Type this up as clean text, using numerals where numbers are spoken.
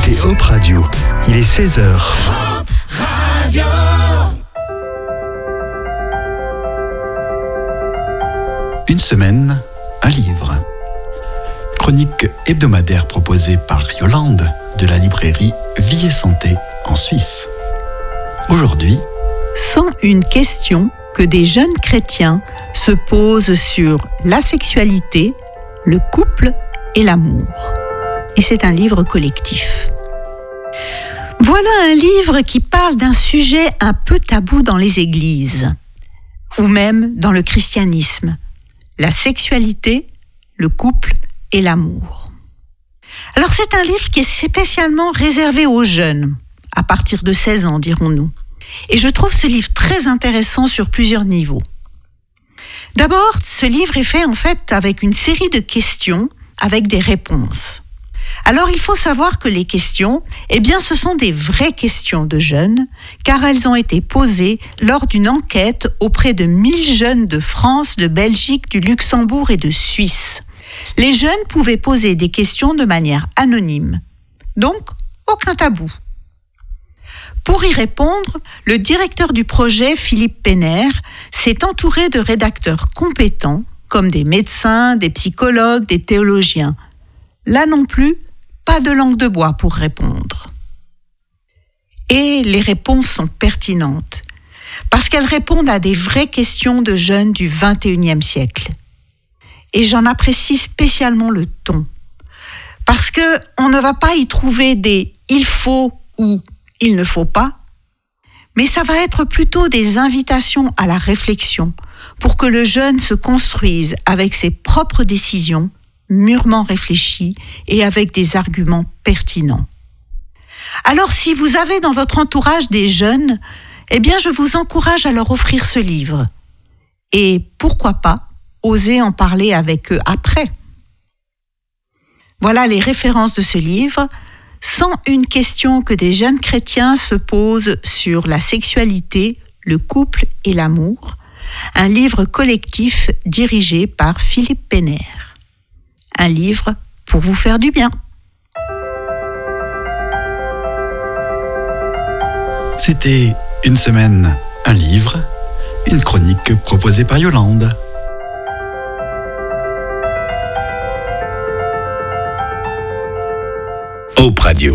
écoutez Hop Radio. Il est 16h. Hop Radio. Une semaine, un livre. Chronique hebdomadaire proposée par Yolande de la librairie Vie et Santé en Suisse. Aujourd'hui, 101 questions que des jeunes chrétiens se posent sur la sexualité, le couple et l'amour. Et c'est un livre collectif. Voilà un livre qui parle d'un sujet un peu tabou dans les églises, ou même dans le christianisme, la sexualité, le couple et l'amour. Alors c'est un livre qui est spécialement réservé aux jeunes, à partir de 16 ans dirons-nous. Et je trouve ce livre très intéressant sur plusieurs niveaux. D'abord, ce livre est fait en fait avec une série de questions avec des réponses. Alors il faut savoir que les questions, ce sont des vraies questions de jeunes, car elles ont été posées lors d'une enquête auprès de 1000 jeunes de France, de Belgique, du Luxembourg et de Suisse. Les jeunes pouvaient poser des questions de manière anonyme, donc aucun tabou. Pour y répondre, le directeur du projet, Philippe Penner, s'est entouré de rédacteurs compétents, comme des médecins, des psychologues, des théologiens. Là non plus, pas de langue de bois pour répondre. Et les réponses sont pertinentes, parce qu'elles répondent à des vraies questions de jeunes du XXIe siècle. Et j'en apprécie spécialement le ton, parce qu'on ne va pas y trouver des « il faut » ou « il ne faut pas », mais ça va être plutôt des invitations à la réflexion pour que le jeune se construise avec ses propres décisions, mûrement réfléchies et avec des arguments pertinents. Alors si vous avez dans votre entourage des jeunes, je vous encourage à leur offrir ce livre. Et pourquoi pas oser en parler avec eux après. Voilà les références de ce livre. 101 questions que des jeunes chrétiens se posent sur la sexualité, le couple et l'amour. Un livre collectif dirigé par Philippe Penner. Un livre pour vous faire du bien. c'était Une semaine, un livre, une chronique proposée par Yolande. Hop Radio.